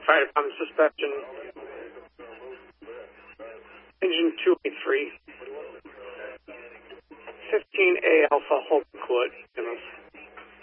fired upon the suspension. Engine 283. 15A Alpha Holcwood.